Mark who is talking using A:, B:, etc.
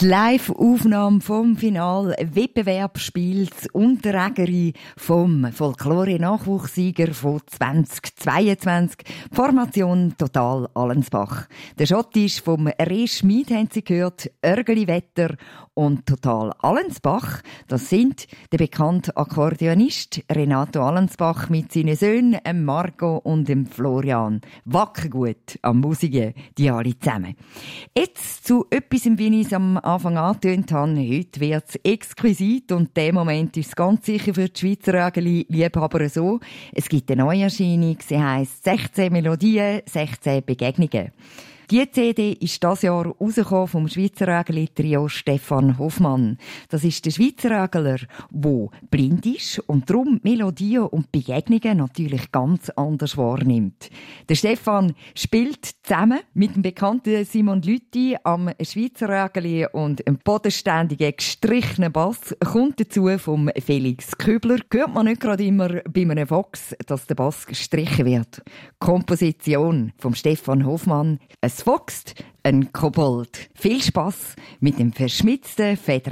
A: Die Live-Aufnahme vom Final-Wettbewerbsspiel Unterägeri vom Folklore-Nachwuchssieger von 2022, Formation Total Allensbach. Der Schott ist vom Reh Schmid, haben Sie gehört, Örgeli-Wetter und Total Allensbach. Das sind der bekannte Akkordeonist Renato Allensbach mit seinen Söhnen Marco und Florian. Wackergut am Musiken, die alle zusammen. Jetzt zu etwas, wie ich es am Anfang angetönt habe. Heute wird es exquisit und der Moment ist ganz sicher für die Schweizer Rägeli-Liebhaber so. Es gibt eine Neuerscheinung, sie heisst 16 Melodien, 16 Begegnungen. Die CD ist dieses Jahr rausgekommen vom Schweizer Rägeli-Trio Stefan Hoffmann. Das ist der Schweizer Rägler, der blind ist und darum Melodien und Begegnungen natürlich ganz anders wahrnimmt. Der Stefan spielt zusammen mit dem bekannten Simon Lüthi am Schweizer Rägeli und einem bodenständigen, gestrichenen Bass kommt dazu vom Felix Kübler. Hört man nicht gerade immer bei einem Fox, dass der Bass gestrichen wird. Komposition vom Stefan Hoffmann. Es foxt ein Kobold. Viel Spass mit dem verschmitzten Federn.